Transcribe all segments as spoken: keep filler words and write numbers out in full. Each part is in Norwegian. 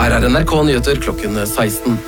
Her er N R K Nyheter klokken seksten.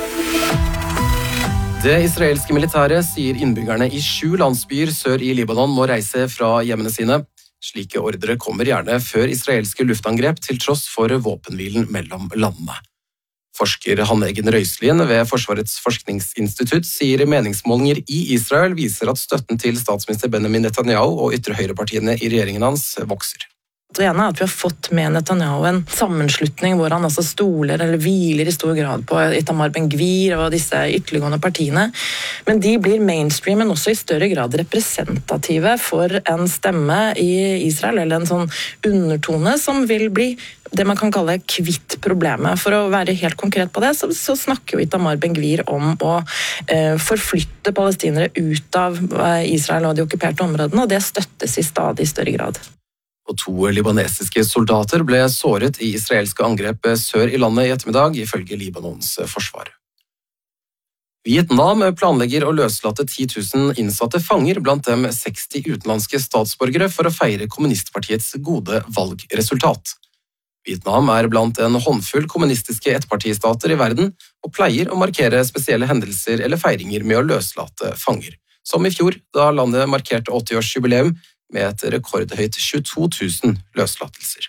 Det israelske militæret sier innbyggerne i sju landsbyer sør i Libanon må reise fra hjemmene sine. Slike ordre kommer gjerne før israelske luftangrep til tross for våpenhvilen mellom landene. Forsker Hanne-Egen Røiselien ved Forsvarets forskningsinstitutt sier meningsmålinger i Israel viser at støtten til statsminister Benjamin Netanyahu og ytre høyrepartiene i regjeringen hans vokser. Det ene er at vi har fått med Netanyahu en sammenslutning hvor han altså stoler eller hviler i stor grad på Itamar Ben-Gvir og disse ytterliggående partiene. Men de blir mainstream, men også i større grad representative for en stemme i Israel, eller en sånn undertone som vil bli det man kan kalle kvitt problemet. For å være helt konkret på det, så, så snakker jo Itamar Ben-Gvir om å eh, forflytte palestinere ut av eh, Israel og de okkuperte områdene, og det støttes i stadig større grad. Og to libanesiske soldater ble såret i israelske angrep sør i landet i ettermiddag, ifølge Libanons forsvar. Vietnam planlegger å løslate ti tusen innsatte fanger, blant dem seksti utenlandske statsborgere, for å feire kommunistpartiets gode valgresultat. Vietnam er blant en håndfull kommunistiske ettpartistater i verden, og pleier å markere spesielle hendelser eller feiringer med å løslate fanger. Som i fjor, da landet markerte åtti-årsjubileum, med et rekordhøyt tjueto tusen løslatelser.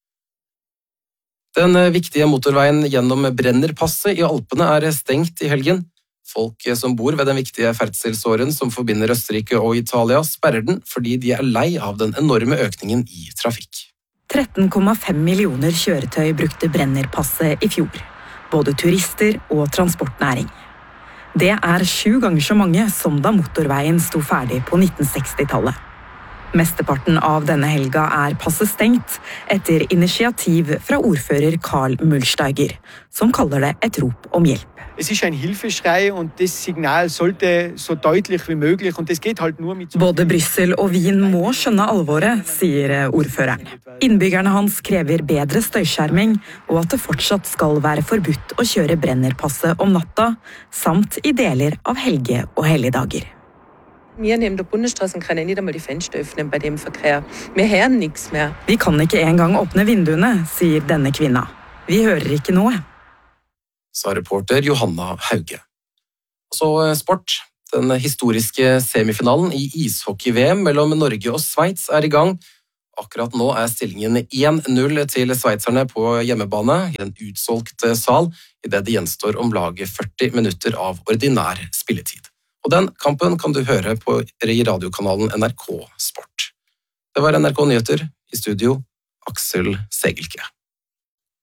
Den viktige motorveien gjennom Brennerpasset i Alpene er stengt i helgen. Folk som bor ved den viktige ferdselsåren som forbinder Østerrike og Italia, sperrer den fordi de er lei av den enorme økningen i trafikk. tretten komma fem millioner kjøretøy brukte Brennerpasset i fjor. Både turister og transportnæring. Det er sju ganger så mange som da motorveien sto ferdig på nittensekstitallet. Mesteparten av denne helga er passet stengt etter initiativ fra ordfører Karl Mulsteiger, som kaller det et rop om hjelp. Es ist ein Hilfeschrei und das Signal sollte so deutlich wie möglich und das geht halt nur mit Både Bryssel og Wien må skjønne alvoret, sier ordføreren. Innbyggerne hans krever bedre støyskjerming og at det fortsatt skal være forbudt å kjøre Brennerpasset om natta, samt i deler av helge- og helligdager. Wir neben der Bundesstraße können nicht einmal die Fenster öffnen bei dem Verkehr. Wir hören nichts mehr. Vi kan ikke engang åpne vinduene, sier denne kvinna. Vi hører ikke noe. Sa reporter Johanna Hauge. Så sport. Den historiske semifinalen i ishockey-V M mellom Norge og Sveits er i gang. Akkurat nå er stillingen én null til sveitserne på hjemmebane i en utsolgt sal, i det det gjenstår om lag førti minutter av ordinær spilletid. Og den kampen kan du høre på i radiokanalen N R K Sport. Det var N R K Nyheter, i studio Aksel Segelke.